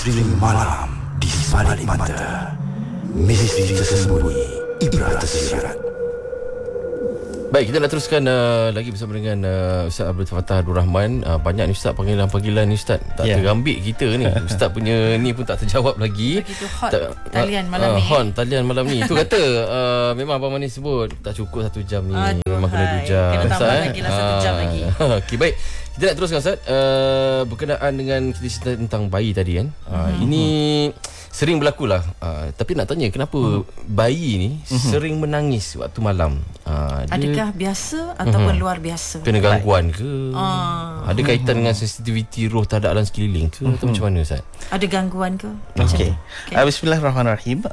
Misteri malam di sebalik mata. Misteri tersembunyi, ibrah tersirat. Baik, kita nak teruskan lagi bersama dengan Ustaz Abdul Fattah Abdul Rahman. Banyak ni Ustaz panggilan ni Ustaz. Tak tergambil kita ni. Ustaz punya ni pun tak terjawab lagi. Begitu hot talian malam ni. Hot talian malam ni. Itu kata memang Abang Manis sebut tak cukup 1 jam ni. Memang kena 2 jam. Kena tambah lagi lah 1 jam lagi. Okey, baik. Kita nak teruskan Ustaz. Berkenaan dengan kita cerita tentang bayi tadi kan. Ini sering berlaku lah. Tapi nak tanya, kenapa bayi ni sering menangis waktu malam? Adakah biasa ataupun luar biasa? Kena gangguan ke? Ada kaitan dengan sensitiviti roh terhadap alam sekeliling ke? Atau macam mana Ustaz? Ada gangguan ke? Okey. Bismillahirrahmanirrahim.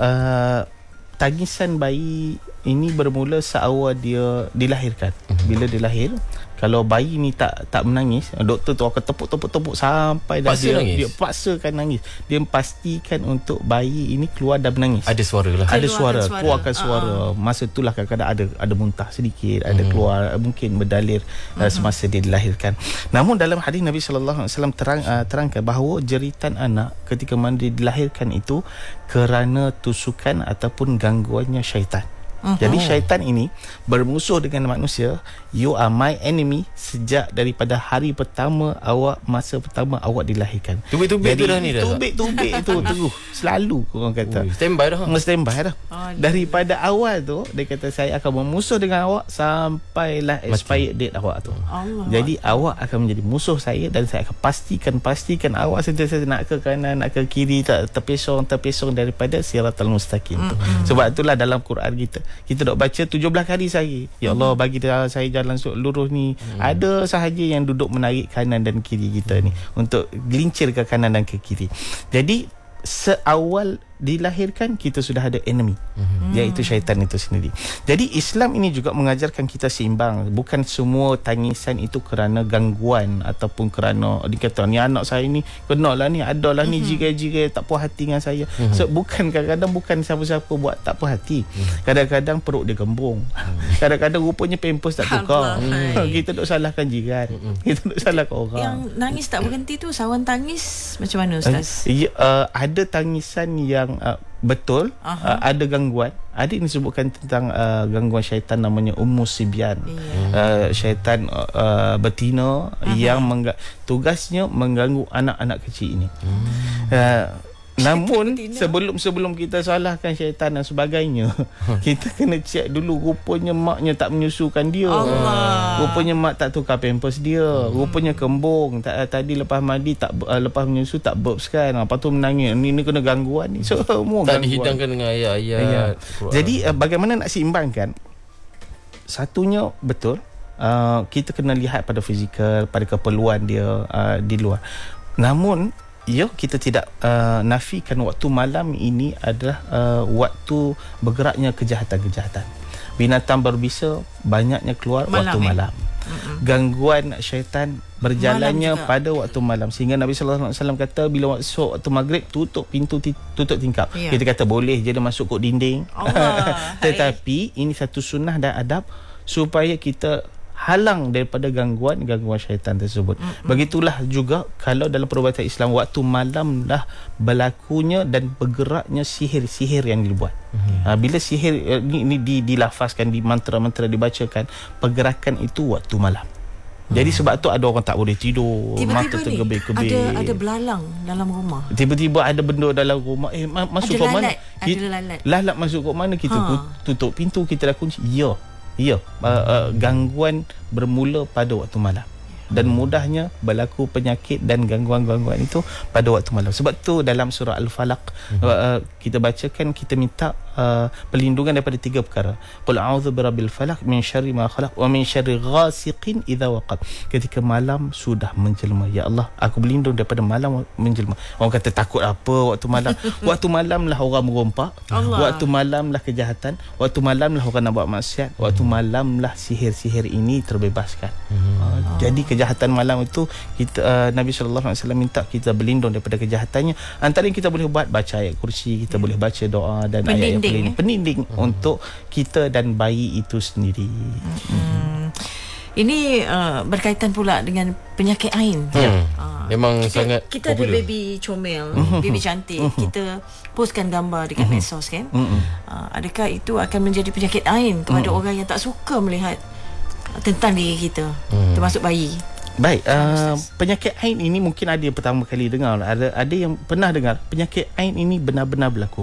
Tangisan bayi ini bermula seawal dia dilahirkan. Bila dia lahir, kalau bayi ni tak menangis, doktor tu akan tepuk sampai dah dia paksakan nangis. Dia pastikan untuk bayi ini keluar dan menangis. Ada suara lah. Ada suara, keluarkan suara. Masa itulah kadang-kadang ada muntah sedikit, ada keluar, mungkin berdalir semasa dia dilahirkan. Namun dalam hadis Nabi sallallahu alaihi wasallam terangkan bahawa jeritan anak ketika mana dia dilahirkan itu kerana tusukan ataupun gangguannya syaitan. Jadi syaitan ini bermusuh dengan manusia. You are my enemy sejak daripada hari pertama awak, masa pertama awak dilahirkan. Tubik-tubik tu dah ni dah. Tubik-tubik tu terus selalu orang kata. Standby dah. Daripada awal tu dia kata saya akan bermusuh dengan awak sampailah expired date awak tu. Jadi awak akan menjadi musuh saya dan saya akan pastikan awak sentiasa nak ke kanan, nak ke kiri, tak terpesong daripada siratal mustaqim tu. Sebab itulah dalam Quran kita dok baca 17 kali sehari. Ya Allah, bagi saya jalan lurus ni. Ada sahaja yang duduk menarik kanan dan kiri kita ni untuk gelincir ke kanan dan ke kiri. Jadi seawal dilahirkan kita sudah ada enemy, iaitu syaitan itu sendiri. Jadi Islam ini juga mengajarkan kita seimbang. Bukan semua tangisan itu kerana gangguan ataupun kerana dikata ni anak saya ni kenalah ni, adalah ni jigai-jigai tak puas hati dengan saya. So bukan, kadang-kadang bukan siapa-siapa buat tak puas hati. Kadang-kadang perut dia gembung. Kadang-kadang rupanya pampers tak tukar. Kita duk salahkan jiran. Kita duk salahkan orang. Yang nangis tak berhenti tu, sawan tangis macam mana Ustaz? Ada tangisan yang betul, ada gangguan. Ada yang disebutkan tentang gangguan syaitan namanya Sibyan. Syaitan betina yang tugasnya mengganggu anak-anak kecil ini. Namun sebelum kita salahkan syaitan dan sebagainya, kita kena cek dulu, rupanya maknya tak menyusukan dia. Rupanya mak tak tukar pampers dia. Rupanya kembung, tadi lepas mandi tak lepas menyusu tak burps kan. Lepas tu menangis. Ini kena gangguan ni. So semua tak gangguan. dihidangkan dengan ayat-ayat. Jadi bagaimana nak seimbangkan? Satunya betul, kita kena lihat pada fizikal, pada keperluan dia di luar. Namun kita tidak nafikan waktu malam ini adalah waktu bergeraknya kejahatan-kejahatan. Binatang berbisa banyaknya keluar waktu malam. Gangguan syaitan berjalannya pada waktu malam. Sehingga Nabi sallallahu alaihi wasallam kata bila waktu maghrib tutup pintu, tutup tingkap. Kita kata boleh je dia masuk kot dinding. Tetapi ini satu sunnah dan adab supaya kita halang daripada gangguan syaitan tersebut. Begitulah juga kalau dalam perubatan Islam waktu malam lah berlakunya dan bergeraknya sihir-sihir yang dibuat. Bila sihir ini dilafazkan, di mantra-mantra dibacakan, pergerakan itu waktu malam. Jadi sebab tu ada orang tak boleh tidur, mata tergebik-gebik. Ada belalang dalam rumah. Tiba-tiba ada benda dalam rumah. Masuk ke mana? Lalat masuk ke mana? Kita tutup pintu, kita dah kunci. Gangguan bermula pada waktu malam. Dan mudahnya berlaku penyakit dan gangguan-gangguan itu pada waktu malam. Sebab tu dalam surah Al-Falaq kita bacakan, kita minta perlindungan daripada 3 perkara. Qul a'udzu birabbil falaq min syarri ma khalaq wa min syarri ghasiqin idza waqab. Ketika malam sudah menjelma, ya Allah, aku berlindung daripada malam menjelma. Orang kata takut apa waktu malam? Waktu malam lah orang merompak. Waktu malam lah kejahatan. Waktu malam lah orang nak buat maksiat. Waktu malam lah sihir-sihir ini terbebaskan. Jadi kejahatan malam itu kita Nabi sallallahu alaihi wasallam minta kita berlindung daripada kejahatannya. Antara yang kita boleh buat, baca ayat kursi, kita boleh baca doa dan ayat yang peninding untuk kita dan bayi itu sendiri. Ini berkaitan pula dengan penyakit ain. Memang sangat kita ada popular. baby comel, baby cantik. Kita postkan gambar dekat medsos kan. Adakah itu akan menjadi penyakit ain kepada orang yang tak suka melihat tentang diri kita, termasuk bayi? Baik, penyakit ain ini mungkin ada yang pertama kali dengar. Ada yang pernah dengar penyakit ain ini benar-benar berlaku.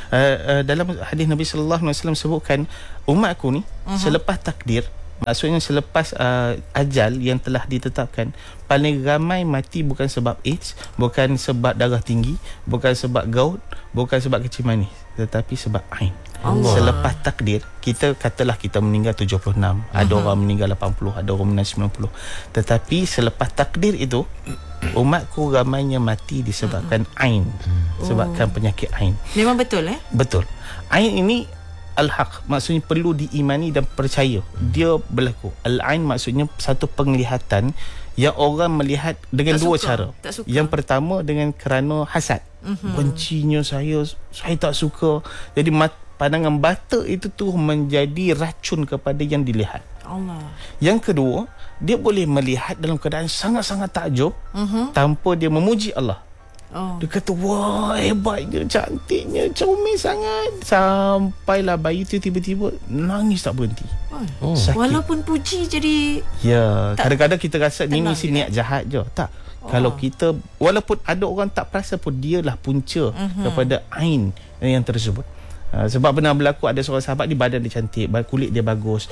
Dalam hadis Nabi sallallahu alaihi wasallam sebutkan, umatku ni selepas takdir, maksudnya selepas ajal yang telah ditetapkan, paling ramai mati bukan sebab AIDS, bukan sebab darah tinggi, bukan sebab gout, bukan sebab kecil manis, tetapi sebab ain. Selepas takdir, kita katalah kita meninggal 76, ada orang meninggal 80, ada orang meninggal 90. Tetapi selepas takdir itu, umatku ramainya mati disebabkan ain, sebabkan penyakit ain. Memang betul Betul. Ain ini al-haq, maksudnya perlu diimani dan percaya. Dia berlaku. Al-ain maksudnya satu penglihatan yang orang melihat dengan tak dua suka, cara. tak suka. Yang pertama dengan kerana hasad. Bencinya saya tak suka. Jadi pandangan bata itu tu menjadi racun kepada yang dilihat. Allah. Yang kedua, dia boleh melihat dalam keadaan sangat-sangat takjub tanpa dia memuji Allah. Dia kata, wah hebatnya, cantiknya, comel sangat. Sampailah bayi tu tiba-tiba nangis tak berhenti. Sakit. Walaupun puji jadi Kadang-kadang kita rasa ni mesti juga. niat jahat je. Tak. Kalau kita, walaupun ada orang tak perasan pun, dialah punca kepada ain yang tersebut. Sebab pernah berlaku, ada seorang sahabat ni badan dia cantik, kulit dia bagus.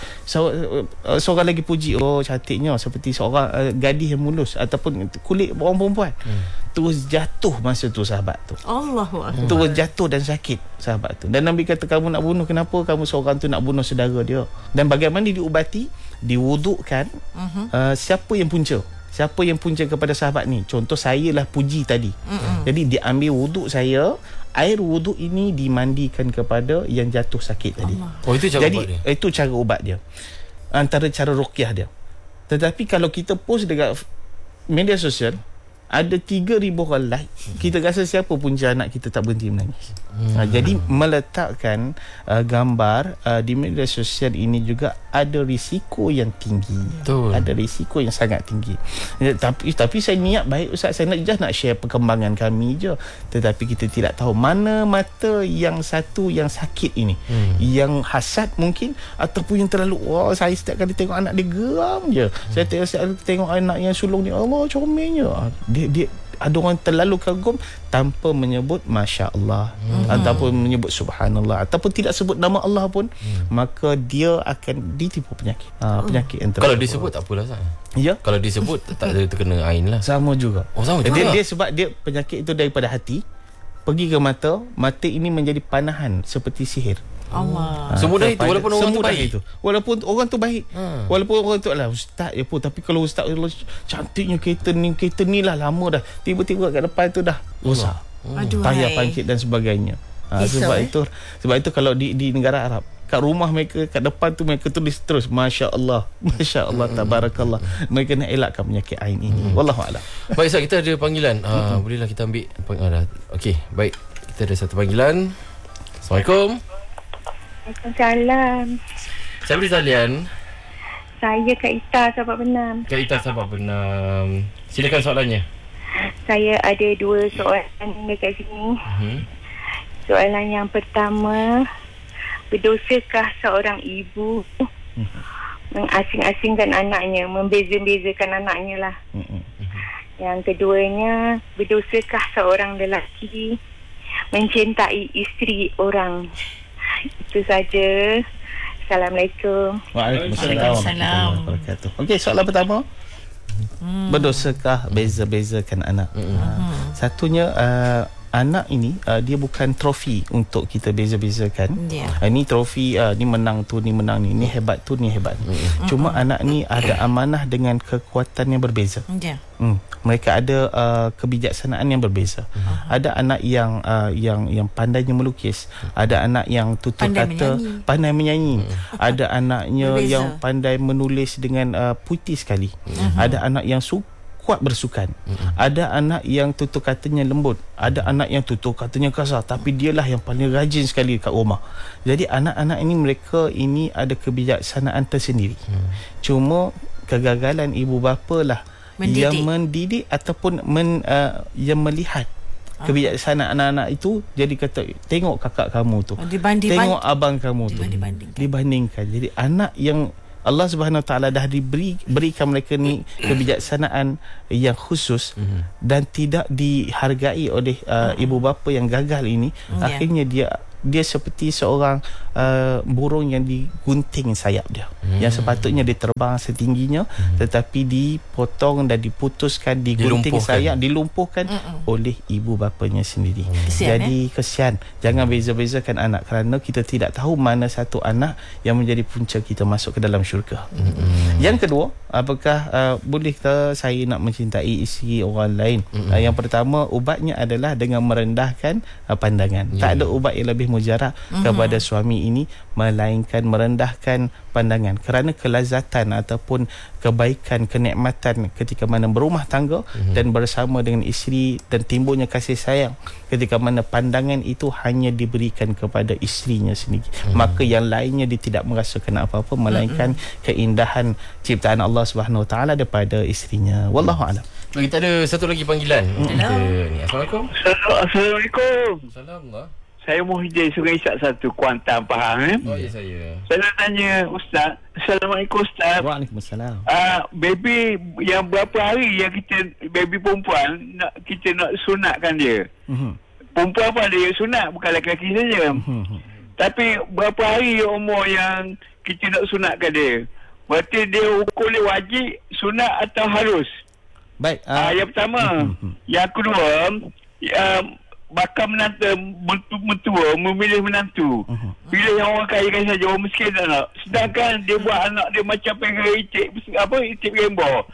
Seorang lagi puji, oh cantiknya, seperti seorang gadis yang mulus ataupun kulit orang perempuan. Terus jatuh masa tu sahabat tu. Allahu Akbar. Terus jatuh dan sakit sahabat tu. Dan Nabi kata, kamu nak bunuh, kenapa kamu seorang tu nak bunuh saudara dia? Dan bagaimana diubati? Diwudukkan. Siapa yang punca? Siapa yang punca kepada sahabat ni? Contoh saya lah puji tadi. Jadi diambil wuduk saya, air wuduk ini dimandikan kepada yang jatuh sakit tadi. Itu cara Jadi ubat dia. itu cara ubat dia. Antara cara ruqyah dia. Tetapi kalau kita post dekat media sosial, ada 3,000 orang like, kita rasa siapa punca anak kita tak berhenti menangis. Jadi meletakkan gambar di media sosial ini juga ada risiko yang tinggi. Betul. Ada risiko yang sangat tinggi. Tapi saya niat baik Ustaz, saya nak share perkembangan kami je. Tetapi kita tidak tahu mana mata yang satu yang sakit ini, yang hasad mungkin, ataupun yang terlalu, wah saya setiap kali tengok anak dia geram je. Saya tengok anak yang sulung ni, Allah comelnya. Dia ada orang terlalu kagum tanpa menyebut Masya Allah, ataupun menyebut Subhanallah, ataupun tidak sebut nama Allah pun, maka dia akan ditipu penyakit. Penyakit yang tersebut. Kalau disebut tak apalah Sah. Ya, Kalau disebut tak ada terkena ain lah. sama juga. Sama juga. Dia sebab dia penyakit itu daripada hati pergi ke mata ini menjadi panahan seperti sihir. Allah. Semudah itu, walaupun orang tu semudah baik. itu. Walaupun orang tu baik. Walaupun orang tu lah ustaz je pun, tapi kalau ustaz cantiknya kereta ni lah lama dah, tiba-tiba kat depan tu dah rosak. Payah pangkit dan sebagainya. Sebab itu kalau di negara Arab, kat rumah mereka, kat depan tu mereka tulis terus Masya Allah, Masya Allah, Tabarakallah. Mereka nak elakkan penyakit ain ini. Wallahualam. Baik Ustaz, kita ada panggilan. Bolehlah kita ambil Okey, baik. Kita ada satu panggilan. Assalamualaikum. Waalaikumsalam. Saya beri talian. Saya Kak Ita, sahabat Benam. Kak Ita, sahabat Benam. Silakan soalannya. Saya ada 2 soalan dekat sini. Soalan yang pertama, berdosakah seorang ibu mengasing-asingkan anaknya, membeza-bezakan anaknya lah? Yang keduanya, berdosakah seorang lelaki mencintai isteri orang? Itu saja. Assalamualaikum. Waalaikumsalam. Okey, soalan pertama. Berdosakah beza-bezakan anak? Satunya, anak ini dia bukan trofi untuk kita beza-bezakan. Ini trofi, ni menang tu, ni menang ni hebat tu, ni hebat. Cuma anak ni ada amanah dengan kekuatan yang berbeza. Mereka ada kebijaksanaan yang berbeza. Ada anak yang pandainya melukis, ada anak yang tutur kata pandai menyanyi, ada anaknya berbeza, yang pandai menulis dengan puitis sekali. Ada anak yang kuat bersukan. Ada anak yang tutur katanya lembut, ada anak yang tutur katanya kasar, tapi dialah yang paling rajin sekali kat rumah. Jadi anak-anak ini, mereka ini ada kebijaksanaan tersendiri. Cuma kegagalan ibu bapa lah yang mendidik ataupun yang melihat kebijaksanaan anak-anak itu. Jadi kata, tengok kakak kamu tu, tengok abang kamu tu, dibandingkan. Jadi anak yang Allah Subhanahu Wa Taala dah berikan mereka ni kebijaksanaan yang khusus dan tidak dihargai oleh ibu bapa yang gagal ini, akhirnya dia seperti seorang burung yang digunting sayap dia, yang sepatutnya dia terbang setingginya, tetapi dipotong dan diputuskan, digunting sayap, dilumpuhkan oleh ibu bapanya sendiri. Jadi kesian. Jangan beza-bezakan anak, kerana kita tidak tahu mana satu anak yang menjadi punca kita masuk ke dalam syurga. Yang kedua, apakah boleh saya nak mencintai isteri orang lain? Yang pertama, ubatnya adalah dengan merendahkan pandangan. Tak ada ubat yang lebih mujarab kepada suami ini melainkan merendahkan pandangan, kerana kelazatan ataupun kebaikan, kenikmatan ketika mana berumah tangga dan bersama dengan isteri dan timbulnya kasih sayang ketika mana pandangan itu hanya diberikan kepada isterinya sendiri, maka yang lainnya dia tidak merasakan apa-apa melainkan keindahan ciptaan Allah Subhanahu Wa Taala daripada isterinya. Wallahu a'lam. Kita ada satu lagi panggilan. Assalamualaikum. Assalamualaikum. Assalamualaikum. Saya Muhyiddin Sungai Isyak 1 Kuantan, Pahang. Oh ya, saya nak tanya Ustaz. Assalamualaikum Ustaz. Waalaikumsalam. Baby yang berapa hari yang baby perempuan kita nak sunatkan dia? Perempuan pun ada yang sunat, bukan lelaki saja. Tapi berapa hari umur yang kita nak sunatkan dia? Berarti dia hukum dia wajib sunat atau harus? Baik. Yang pertama. Yang kedua, bakal menantu mentua memilih menantu. Pilih yang orang kaya saja, orang miskin tak nak. Sedangkan dia buat anak dia macam pengen itik gambar.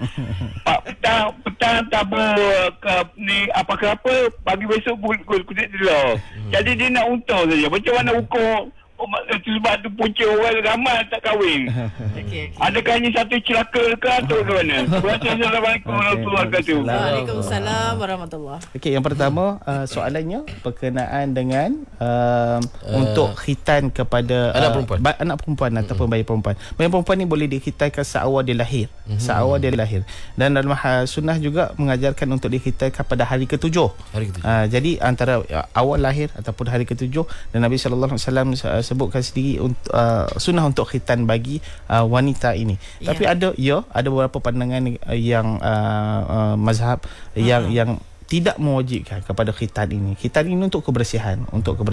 Petang tabur ni apa pagi besok kulit telur. Jadi dia nak untung saja. Macam mana hukum? Sebab tu punca orang ramai tak kahwin. Adakah ini satu celaka ke atau bagaimana? Assalamualaikum warahmatullahi wabarakatuh. Waalaikumsalam warahmatullahi. Okey, yang pertama soalannya berkenaan dengan untuk khitan kepada anak perempuan ataupun bayi perempuan. Bayi perempuan ni boleh dikhitankan seawal dia lahir. Seawal dia lahir. Dan dalam sunnah juga mengajarkan untuk dikhitankan pada hari ke-7. Jadi antara awal lahir ataupun hari ke-7, dan Nabi sallallahu alaihi wasallam sebutkan sendiri sunnah untuk khitan bagi wanita ini. Tapi ada beberapa pandangan yang mazhab yang tidak mewajibkan kepada khitan ini. Khitan ini untuk kebersihan,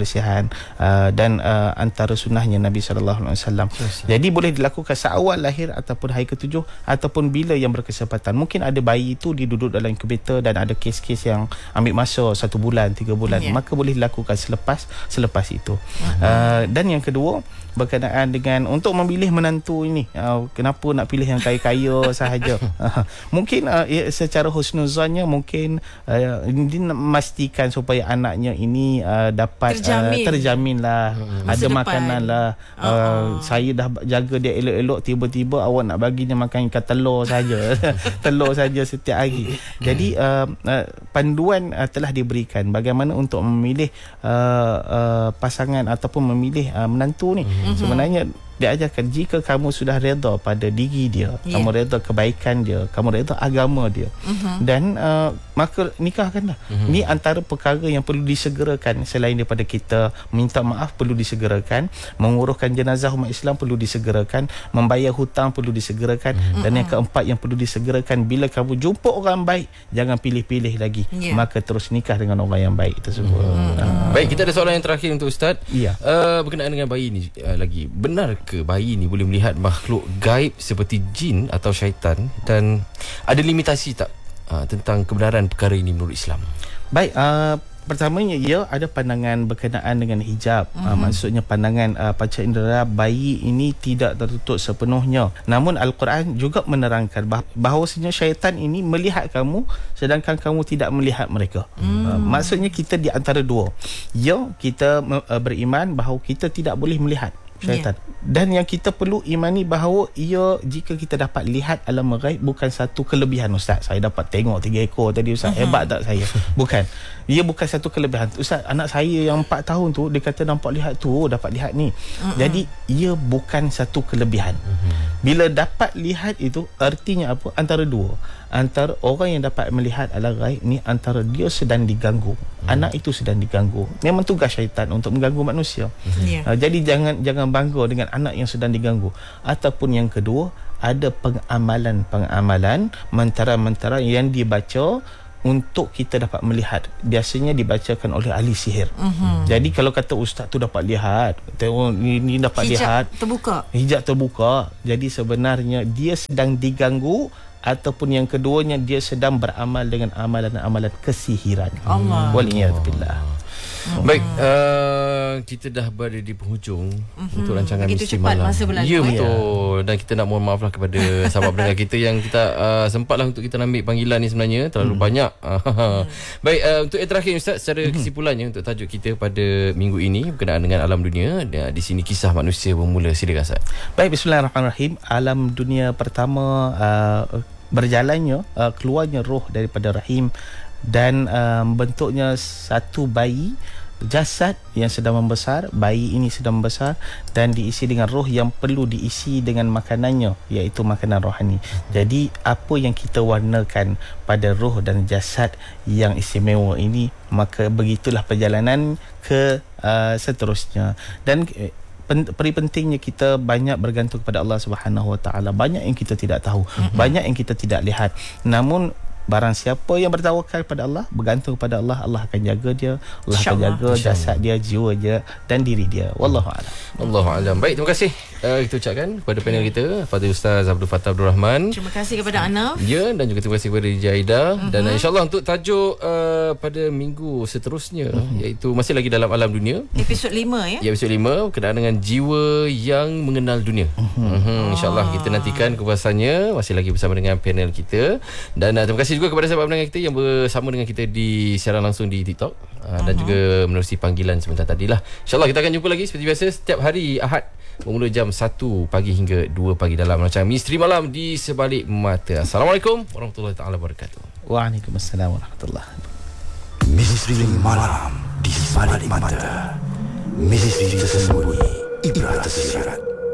dan antara sunnahnya Nabi SAW. Jadi boleh dilakukan seawal lahir ataupun hari ke-7 ataupun bila yang berkesempatan. Mungkin ada bayi itu diduduk dalam inkubator dan ada kes-kes yang ambil masa 1 bulan, 3 bulan, maka boleh dilakukan selepas itu. Dan yang kedua, berkenaan dengan untuk memilih menantu ini, kenapa nak pilih yang kaya-kaya sahaja? Mungkin secara husnuzannya mungkin dia nak memastikan supaya anaknya ini dapat terjamin lah, ada makanan lah. Saya dah jaga dia elok-elok, tiba-tiba awak nak baginya makan ikan telur saja. Telur saja setiap hari. Jadi panduan telah diberikan bagaimana untuk memilih pasangan ataupun memilih menantu ni. Sebenarnya diajarkan, jika kamu sudah redha pada diri dia, kamu redha kebaikan dia, kamu redha agama dia, dan maka nikahkanlah. Ini antara perkara yang perlu disegerakan. Selain daripada kita minta maaf, perlu disegerakan. Menguruskan jenazah umat Islam perlu disegerakan. Membayar hutang perlu disegerakan. Dan yang keempat yang perlu disegerakan, bila kamu jumpa orang baik, jangan pilih-pilih lagi, maka terus nikah dengan orang yang baik tersebut. Baik, kita ada soalan yang terakhir untuk Ustaz. Berkenaan dengan bayi ni lagi. Benar ke bayi ni boleh melihat makhluk gaib seperti jin atau syaitan, dan ada limitasi tak tentang kebenaran perkara ini menurut Islam? Baik, pertamanya ada pandangan berkenaan dengan hijab. Maksudnya pandangan panca indera bayi ini tidak tertutup sepenuhnya. Namun Al-Quran juga menerangkan bahawasanya syaitan ini melihat kamu sedangkan kamu tidak melihat mereka. Maksudnya kita di antara dua. Kita beriman bahawa kita tidak boleh melihat syaitan. Dan yang kita perlu imani bahawa ia, jika kita dapat lihat alam ghaib, bukan satu kelebihan. Ustaz, saya dapat tengok 3 ekor tadi Ustaz, hebat tak saya? Bukan. Ia bukan satu kelebihan. Ustaz, anak saya yang 4 tahun tu, dia kata nampak lihat tu, dapat lihat ni. Jadi ia bukan satu kelebihan. Bila dapat lihat itu, artinya apa? Antara dua. Antara orang yang dapat melihat alam ghaib ni, antara dia sedang diganggu, anak itu sedang diganggu. Memang tugas syaitan untuk mengganggu manusia. Jadi jangan bangga dengan anak yang sedang diganggu. Ataupun yang kedua, ada pengamalan mentara-mentara yang dibaca untuk kita dapat melihat. Biasanya dibacakan oleh ahli sihir. Jadi kalau kata ustaz tu dapat lihat, tengok ni dapat lihat, hijab terbuka. Jadi sebenarnya dia sedang diganggu, ataupun yang keduanya dia sedang beramal dengan amalan-amalan kesihiran. Allah. Waliyadzubillah. Baik, kita dah berada di penghujung untuk rancangan Misteri Malam. Masa berlalu. Ya, betul. Dan kita nak mohon maaf lah kepada sahabat pendengar kita yang kita sempatlah untuk kita ambil panggilan ni sebenarnya terlalu banyak. Baik, untuk yang terakhir Ustaz, secara kesimpulannya untuk tajuk kita pada minggu ini berkenaan dengan alam dunia, di sini kisah manusia bermula. Silakan Ustaz. Baik, bismillahirrahmanirrahim. Alam dunia pertama, berjalannya keluarnya roh daripada rahim dan bentuknya satu bayi, jasad yang sedang membesar. Bayi ini sedang membesar dan diisi dengan roh yang perlu diisi dengan makanannya, iaitu makanan rohani. Jadi apa yang kita warnakan pada roh dan jasad yang istimewa ini, maka begitulah perjalanan ke seterusnya. Dan pentingnya kita banyak bergantung kepada Allah Subhanahu Wa Taala. Banyak yang kita tidak tahu, banyak yang kita tidak lihat. Namun barang siapa yang bertawakal pada Allah, bergantung kepada Allah, Allah akan jaga dia. Allah akan jaga jasad dia, jiwa dia dan diri dia. Wallahu a'lam. Allahu a'lam. Baik, terima kasih kita ucapkan kepada panel kita, Fadil Ustaz Abdul Fattah Abdul Rahman. Terima kasih kepada Anaf. Ya, dan juga terima kasih kepada Jaida. Dan insyaAllah untuk tajuk pada minggu seterusnya, iaitu masih lagi dalam alam dunia, episod 5 ya. Episod 5 berkenaan dengan jiwa yang mengenal dunia. InsyaAllah kita nantikan kepuasannya masih lagi bersama dengan panel kita. Dan terima kasih juga kepada sahabat pendengar kita yang bersama dengan kita di siaran langsung di TikTok dan juga menerusi panggilan sebentar tadilah. InsyaAllah kita akan jumpa lagi seperti biasa setiap hari Ahad bermula jam 1 pagi hingga 2 pagi dalam rancangan Misteri Malam di Sebalik Mata. Assalamualaikum warahmatullahi taala wabarakatuh. Waalaikumsalam warahmatullahi wabarakatuh. Misteri Malam di Sebalik Mata. Misteri tersembunyi, ibrat tersirat.